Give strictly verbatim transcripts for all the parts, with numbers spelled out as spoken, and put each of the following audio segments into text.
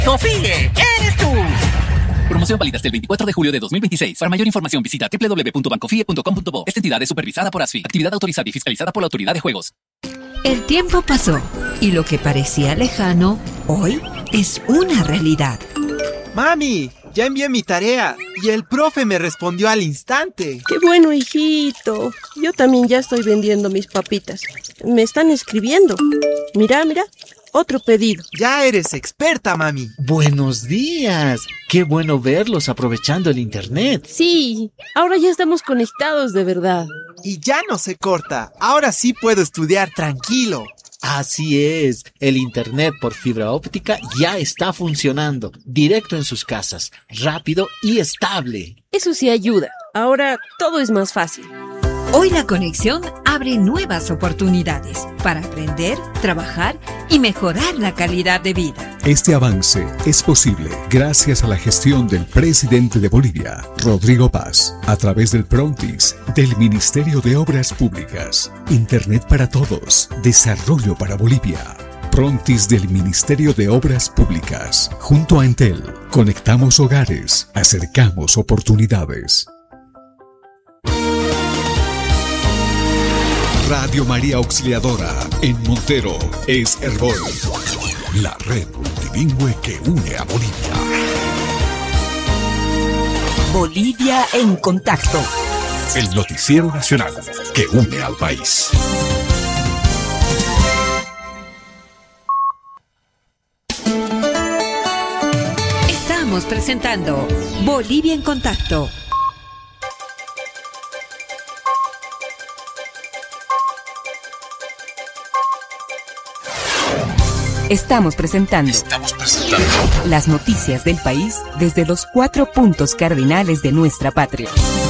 ¡Confíe! ¡Eres tú! Promoción válida hasta el veinticuatro de julio de dos mil veintiséis. Para mayor información visita doble u doble u doble u punto bancofie punto com punto bo. Esta entidad es supervisada por ASFI. Actividad autorizada y fiscalizada por la Autoridad de Juegos. El tiempo pasó y lo que parecía lejano, hoy es una realidad. Mami, ya envié mi tarea y el profe me respondió al instante. ¡Qué bueno, hijito! Yo también ya estoy vendiendo mis papitas. Me están escribiendo. Mira, mira. Otro pedido. Ya eres experta, mami. Buenos días. Qué bueno verlos aprovechando el internet. Sí, ahora ya estamos conectados de verdad. Y ya no se corta. Ahora sí puedo estudiar tranquilo. Así es. El internet por fibra óptica ya está funcionando. Directo en sus casas. Rápido y estable. Eso sí ayuda. Ahora todo es más fácil. Hoy la conexión abre nuevas oportunidades para aprender, trabajar y mejorar la calidad de vida. Este avance es posible gracias a la gestión del presidente de Bolivia, Rodrigo Paz, a través del Prontis, del Ministerio de Obras Públicas. Internet para todos, desarrollo para Bolivia. Prontis del Ministerio de Obras Públicas. Junto a Entel, conectamos hogares, acercamos oportunidades. Radio María Auxiliadora en Montero es Herbol, la red multilingüe que une a Bolivia. Bolivia en contacto. El noticiero nacional que une al país. Estamos presentando Bolivia en contacto. Estamos presentando, Estamos presentando las noticias del país desde los cuatro puntos cardinales de nuestra patria.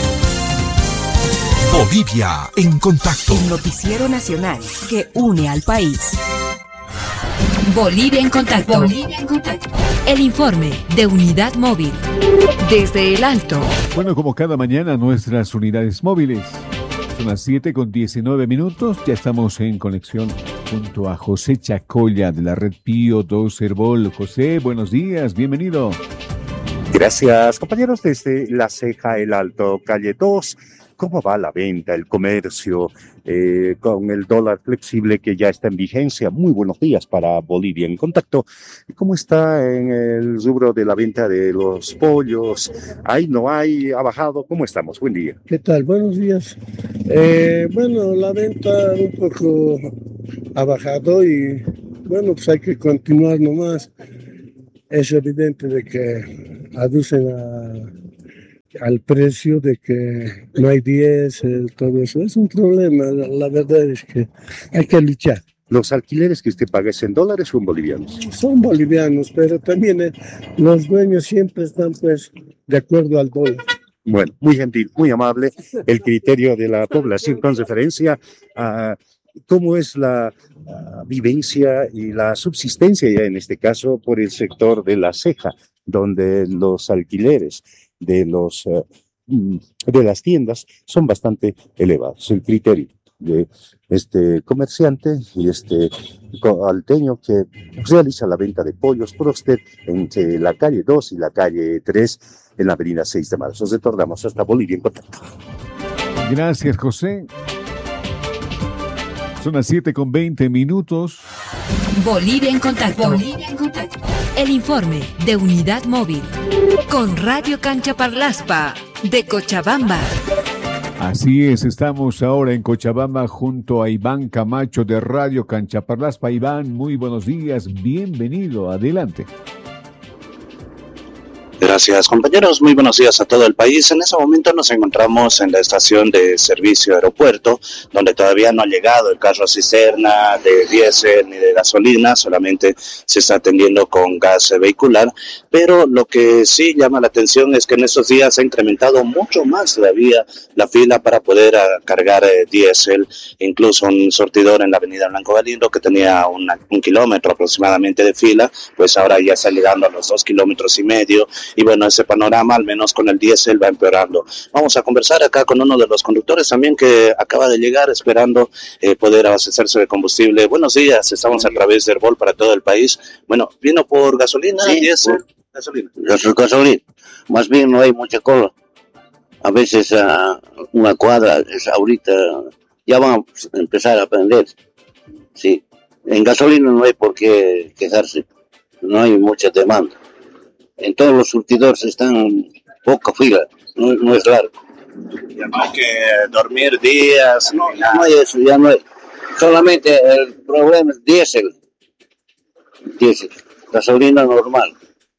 Bolivia en contacto. El noticiero nacional que une al país. Bolivia en contacto. Bolivia en contacto. El informe de Unidad Móvil. Desde el Alto. Bueno, como cada mañana, nuestras unidades móviles. Son las siete con diecinueve minutos. Ya estamos en conexión junto a José Chacolla de la red Pío dos Herbol. José, buenos días, bienvenido. Gracias, compañeros, desde La Ceja, El Alto, calle dos. ¿Cómo va la venta, el comercio, eh, con el dólar flexible que ya está en vigencia? Muy buenos días para Bolivia en contacto. ¿Cómo está en el rubro de la venta de los pollos? ¿Hay, no hay? ¿Ha bajado? ¿Cómo estamos? Buen día. ¿Qué tal? Buenos días. Eh, bueno, la venta un poco ha bajado y bueno, pues hay que continuar nomás. Es evidente de que aducen a... al precio de que no hay diésel, todo eso. Es un problema, la, la verdad es que hay que luchar. ¿Los alquileres que usted paga es en dólares o en bolivianos? Son bolivianos, pero también eh, los dueños siempre están pues de acuerdo al dólar. Bueno, muy gentil, muy amable el criterio de la población con referencia a cómo es la uh, vivencia y la subsistencia ya en este caso por el sector de La Ceja, donde los alquileres de los uh, de las tiendas son bastante elevados. El criterio de este comerciante y este alteño que realiza la venta de pollos por usted entre la calle dos y la calle tres en la avenida seis de marzo. Nos retornamos hasta Bolivia en contacto. Gracias, José. Son las siete con veinte minutos. Bolivia en contacto. Bolivia en contacto. El informe de Unidad Móvil con Radio Cancha Parlaspa de Cochabamba. Así es, estamos ahora en Cochabamba junto a Iván Camacho de Radio Cancha Parlaspa. Iván, muy buenos días, bienvenido, adelante. Gracias, compañeros. Muy buenos días a todo el país. En este momento nos encontramos en la estación de servicio aeropuerto, donde todavía no ha llegado el carro cisterna de diésel ni de gasolina, solamente se está atendiendo con gas vehicular. Pero lo que sí llama la atención es que en estos días ha incrementado mucho más todavía la fila para poder cargar eh, diésel. Incluso un surtidor en la avenida Blanco Galindo que tenía una, un kilómetro aproximadamente de fila, pues ahora ya está llegando a los dos kilómetros y medio. y bueno, ese panorama al menos con el diésel va empeorando. Vamos a conversar acá con uno de los conductores también que acaba de llegar esperando eh, poder abastecerse de combustible. Buenos días, estamos a través de Herbol para todo el país. Bueno, ¿vino por gasolina, sí, diésel? Por gasolina. Gasolina, más bien no hay mucha cola. A veces uh, una cuadra, es ahorita ya van a empezar a aprender. Sí, en gasolina no hay por qué quejarse, no hay mucha demanda. En todos los surtidores están poca fila, no, no es largo. Ya no hay que dormir días. No, ya no hay eso, ya no hay. Solamente el problema es diésel. Diésel, gasolina normal.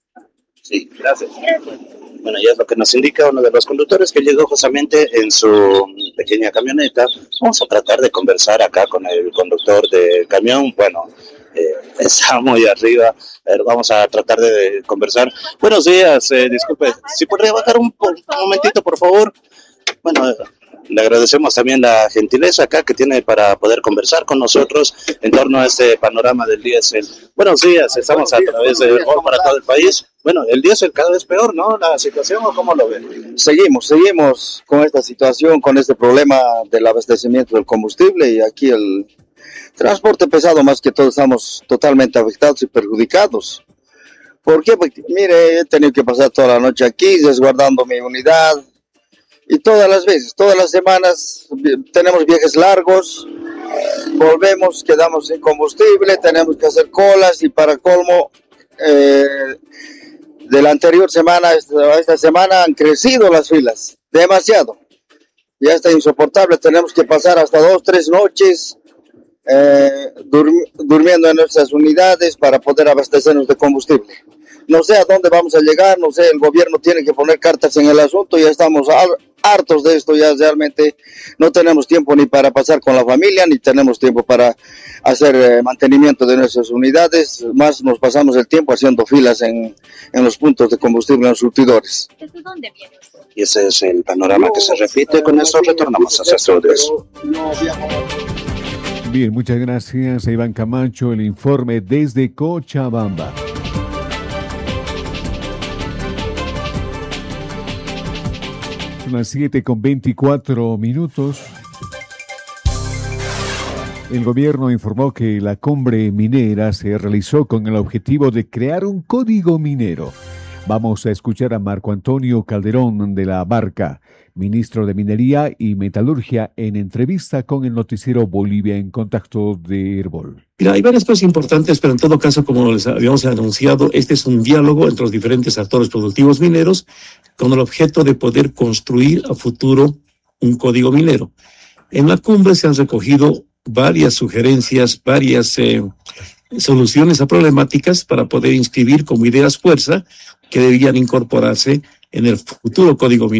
Sí, gracias. Bueno, ya es lo que nos indica uno de los conductores que llegó justamente en su pequeña camioneta. Vamos a tratar de conversar acá con el conductor del camión. Bueno, eh, está muy arriba. A ver, vamos a tratar de conversar. Buenos días, eh, disculpe, si podría bajar un, un momentito, por favor. Bueno, eh, le agradecemos también la gentileza acá que tiene para poder conversar con nosotros en torno a este panorama del diésel. Buenos días, estamos a través de Herbol para todo el país. Bueno, el diésel cada vez peor, ¿no? La situación, ¿o cómo lo ven? Seguimos, seguimos con esta situación, con este problema del abastecimiento del combustible, y aquí el transporte pesado, más que todo, estamos totalmente afectados y perjudicados. ¿Por qué? Porque, mire, he tenido que pasar toda la noche aquí, resguardando mi unidad, y todas las veces, todas las semanas, tenemos viajes largos, volvemos, quedamos sin combustible, tenemos que hacer colas, y para colmo, eh, de la anterior semana a esta, esta semana han crecido las filas, demasiado. Ya está insoportable, tenemos que pasar hasta dos, tres noches eh, dur- durmiendo en nuestras unidades para poder abastecernos de combustible. No sé a dónde vamos a llegar, no sé, el gobierno tiene que poner cartas en el asunto, ya estamos hartos de esto, ya realmente no tenemos tiempo ni para pasar con la familia, ni tenemos tiempo para hacer eh, mantenimiento de nuestras unidades, más nos pasamos el tiempo haciendo filas en, en los puntos de combustible, en los surtidores. ¿Desde dónde viene usted? Y ese es el panorama que se repite. Con esto retornamos a sus estudios. Bien, muchas gracias a Iván Camacho, el informe desde Cochabamba. Son las siete con veinticuatro minutos. El gobierno informó que la cumbre minera se realizó con el objetivo de crear un código minero. Vamos a escuchar a Marco Antonio Calderón de la Barca, ministro de Minería y Metalurgia, en entrevista con el noticiero Bolivia en Contacto de Herbol. Mira, hay varias cosas importantes, pero en todo caso, como les habíamos anunciado, este es un diálogo entre los diferentes actores productivos mineros con el objeto de poder construir a futuro un código minero. En la cumbre se han recogido varias sugerencias, varias eh, soluciones a problemáticas para poder inscribir como ideas fuerza que deberían incorporarse en el futuro código minero.